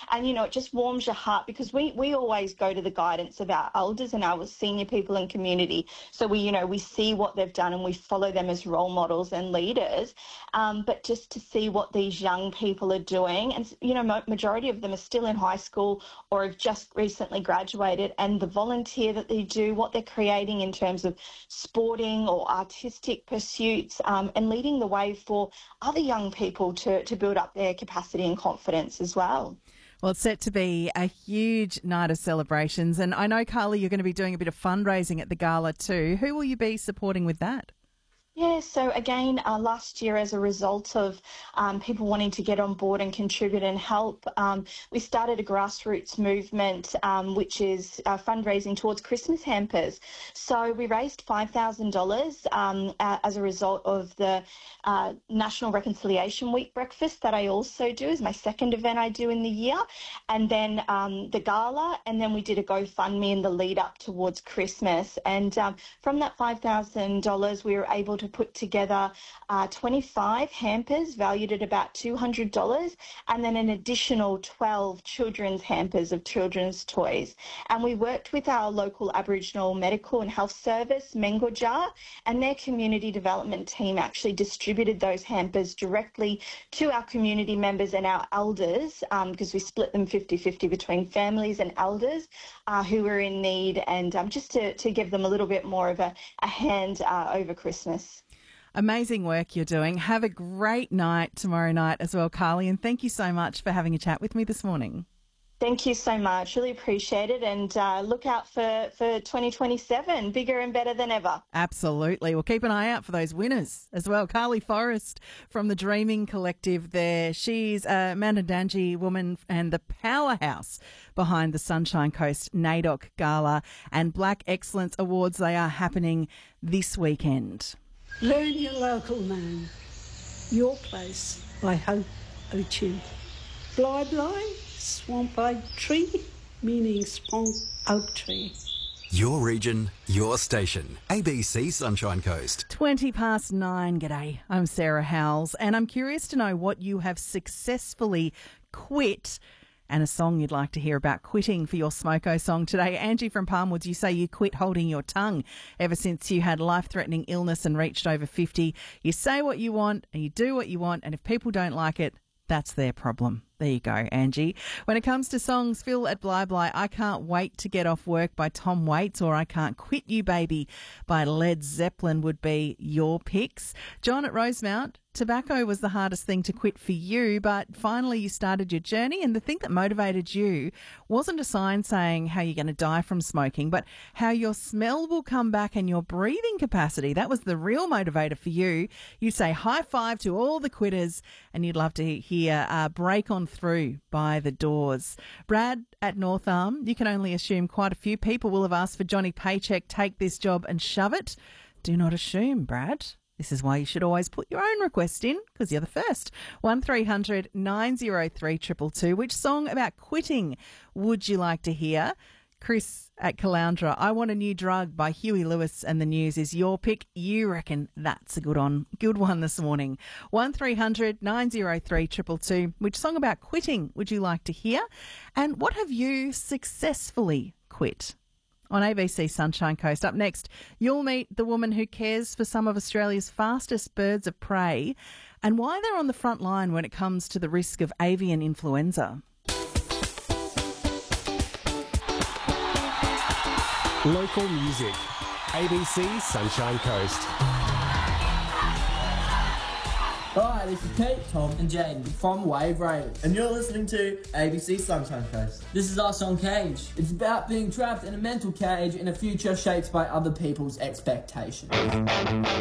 And, you know, it just warms your heart because we always go to the guidance of our elders and our senior people in community. So we see what they've done and we follow them as role models and leaders. But just to see what these young people are doing, and, you know, majority of them are still in high school or have just recently graduated, and the volunteer that they do, what they're creating in terms of sporting or artistic pursuits, and leading the way for other young people to build up their capacity and confidence as well. Well, it's set to be a huge night of celebrations. And I know, Carly, you're going to be doing a bit of fundraising at the gala too. Who will you be supporting with that? Yeah, so again, last year, as a result of people wanting to get on board and contribute and help, we started a grassroots movement, which is fundraising towards Christmas hampers. So we raised $5,000 as a result of the National Reconciliation Week breakfast that I also do, is my second event I do in the year, and then the gala, and then we did a GoFundMe in the lead up towards Christmas. And from that $5,000, we were able to put together 25 hampers valued at about $200, and then an additional 12 children's hampers of children's toys. And we worked with our local Aboriginal Medical and Health Service, Mengoja, and their community development team actually distributed those hampers directly to our community members and our elders, because we split them 50-50 between families and elders who were in need, and just to give them a little bit more of a hand over Christmas. Amazing work you're doing. Have a great night tomorrow night as well, Carly, and thank you so much for having a chat with me this morning. Thank you so much. Really appreciate it, and look out for 2027, bigger and better than ever. Absolutely. We'll keep an eye out for those winners as well. Carly Forrest from the Dreaming Collective there. She's a Mandurndjeri woman and the powerhouse behind the Sunshine Coast NAIDOC Gala and Black Excellence Awards. They are happening this weekend. Learn your local name. Your Place by Hope Ochu. Bly Bly, Swamp Oak Tree, meaning swamp oak tree. Your region, your station. ABC Sunshine Coast. 9:20. G'day, I'm Sarah Howells, and I'm curious to know what you have successfully quit and a song you'd like to hear about quitting for your Smoko song today. Angie from Palmwoods, you say you quit holding your tongue ever since you had life-threatening illness and reached over 50. You say what you want and you do what you want, and if people don't like it, that's their problem. There you go, Angie. When it comes to songs, Phil at Bly Bly, I Can't Wait to Get Off Work by Tom Waits, or I Can't Quit You Baby by Led Zeppelin would be your picks. John at Rosemount, tobacco was the hardest thing to quit for you, but finally you started your journey, and the thing that motivated you wasn't a sign saying how you're going to die from smoking, but how your smell will come back and your breathing capacity. That was the real motivator for you. You say high five to all the quitters, and you'd love to hear Break On Through by The Doors. Brad at North Arm, you can only assume quite a few people will have asked for Johnny Paycheck, Take This Job and Shove It. Do not assume, Brad. This is why you should always put your own request in, because you're the first. 1300 903 222. Which song about quitting would you like to hear? Chris at Caloundra, I Want a New Drug by Huey Lewis and the News is your pick. You reckon that's a good one this morning. 1300 903 222. Which song about quitting would you like to hear? And what have you successfully quit? On ABC Sunshine Coast. Up next, you'll meet the woman who cares for some of Australia's fastest birds of prey and why they're on the front line when it comes to the risk of avian influenza. Local music. ABC Sunshine Coast. Hi, this is Pete, Tom and Jaden from Wave Raiders. And you're listening to ABC Sunshine Coast. This is our song Cage. It's about being trapped in a mental cage in a future shaped by other people's expectations.